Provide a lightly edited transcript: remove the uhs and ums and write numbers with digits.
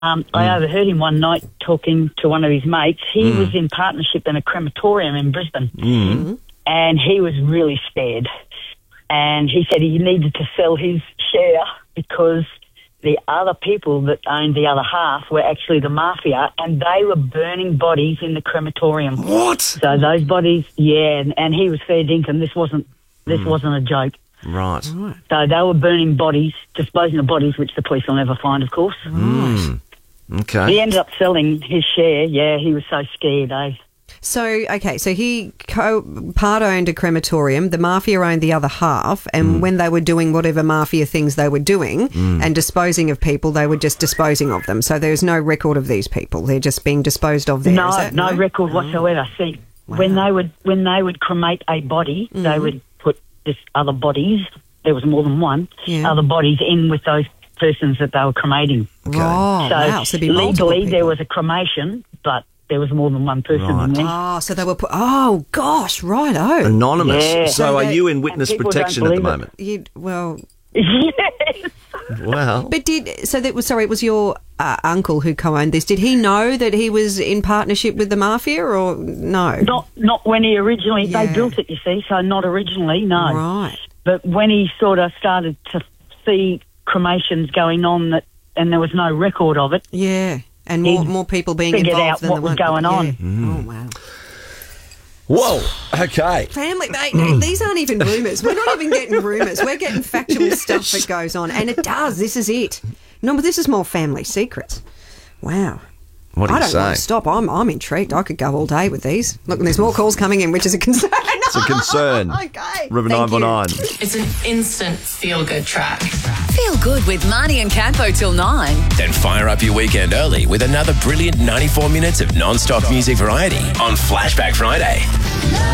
I overheard him one night talking to one of his mates. He was in partnership in a crematorium in Brisbane, and he was really scared. And he said he needed to sell his share because the other people that owned the other half were actually the mafia, and they were burning bodies in the crematorium. What? So those bodies, and he was fair dinkum. This wasn't a joke. Right. So they were burning bodies, disposing of bodies, which the police will never find, of course. Okay. He ended up selling his share. Yeah, he was so scared, eh? So he part owned a crematorium, the mafia owned the other half, and when they were doing whatever mafia things they were doing and disposing of people, they were just disposing of them. So there's no record of these people. They're just being disposed of there. No record whatsoever. See, when they would cremate a body, they would put this other bodies, there was more than one, other bodies in with those persons that they were cremating. Okay. Oh, wow. So legally there was a cremation, but there was more than one person in there. Oh, so they were oh, gosh, righto. Anonymous. Yeah. So are you in witness protection at the moment? Yes. Well. But it was your uncle who co-owned this. Did he know that he was in partnership with the mafia or no? Not when he originally, they built it, you see, so not originally, no. Right. But when he sort of started to see cremations going on and there was no record of it. Yeah. And more people being figured involved out than what was going on. Oh, wow. Whoa. Okay. Family, mate, these aren't even rumours. We're not even getting rumours. We're getting factual stuff that goes on. And it does. This is it. No, but this is more family secrets. Wow. What do you I don't say? want to stop. I'm intrigued. I could go all day with these. Look, and there's more calls coming in, which is a concern. It's a concern. Okay. River Thank you. 919. It's an instant feel-good track. Feel good with Marnie and Campo till 9. Then fire up your weekend early with another brilliant 94 minutes of non-stop music variety on Flashback Friday.